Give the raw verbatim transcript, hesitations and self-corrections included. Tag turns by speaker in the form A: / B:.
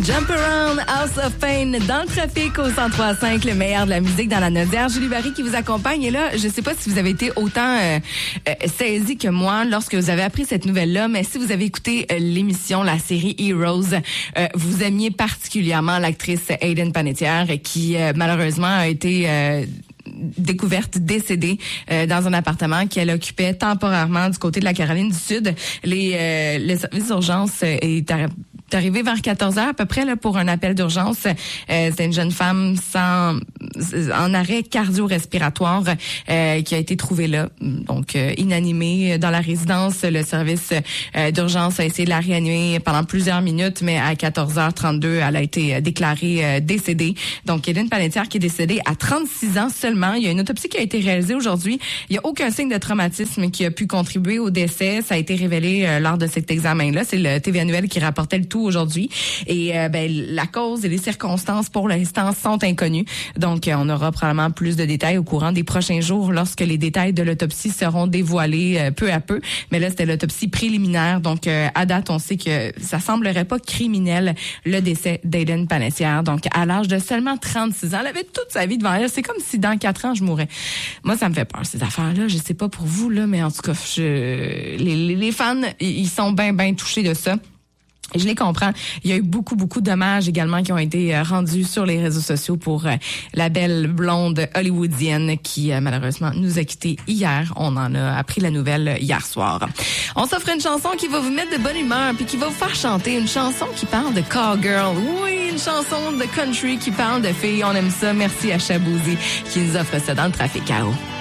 A: Jump Around, House of Pain, dans le trafic au cent trois cinq, le meilleur de la musique dans la Nodière. Julie Barry qui vous accompagne. Et là, je sais pas si vous avez été autant euh, euh, saisi que moi lorsque vous avez appris cette nouvelle-là, mais si vous avez écouté euh, l'émission, la série Heroes, euh, vous aimiez particulièrement l'actrice Hayden Panettiere qui euh, malheureusement a été... Euh, découverte décédée euh, dans un appartement qu'elle occupait temporairement du côté de la Caroline du Sud. Les euh, le service d'urgence est arri- est arrivé vers quatorze heures à peu près là pour un appel d'urgence. Euh, c'est une jeune femme sans en arrêt cardio-respiratoire euh, qui a été trouvée là, donc euh, inanimée dans la résidence. Le service euh, d'urgence a essayé de la réanimer pendant plusieurs minutes, mais à quatorze heures trente-deux, elle a été déclarée euh, décédée. Donc, Hayden Panettiere qui est décédée à trente-six ans seulement. Il y a une autopsie qui a été réalisée aujourd'hui. Il n'y a aucun signe de traumatisme qui a pu contribuer au décès. Ça a été révélé euh, lors de cet examen-là. C'est le T V Annuel qui rapportait le tout aujourd'hui. Et euh, ben, la cause et les circonstances pour l'instant sont inconnues. Donc, euh, on aura probablement plus de détails au courant des prochains jours lorsque les détails de l'autopsie seront dévoilés euh, peu à peu. Mais là, c'était l'autopsie préliminaire. Donc, euh, à date, on sait que ça semblerait pas criminel, le décès d'Hayden Panettiere. Donc, à l'âge de seulement trente-six ans, elle avait toute sa vie devant elle. C'est comme si dans quatre ans, je mourrais. Moi, ça me fait peur, ces affaires-là. Je sais pas pour vous, là, mais en tout cas, je, les, les fans, ils sont bien, bien touchés de ça. Je les comprends. Il y a eu beaucoup, beaucoup d'hommages également qui ont été rendus sur les réseaux sociaux pour la belle blonde hollywoodienne qui, malheureusement, nous a quittés hier. On en a appris la nouvelle hier soir. On s'offre une chanson qui va vous mettre de bonne humeur puis qui va vous faire chanter une chanson qui parle de cowgirl. Oui, une chanson de country qui parle de filles. On aime ça. Merci à Chabouzi qui nous offre ça dans le trafic. K O.